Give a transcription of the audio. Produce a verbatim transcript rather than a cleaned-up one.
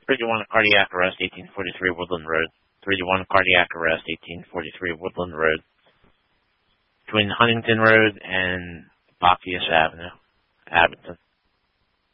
thirty-one cardiac arrest, eighteen forty-three Woodland Road. thirty-one cardiac arrest, eighteen forty-three Woodland Road. Between Huntington Road and Bacchus Avenue, Abington.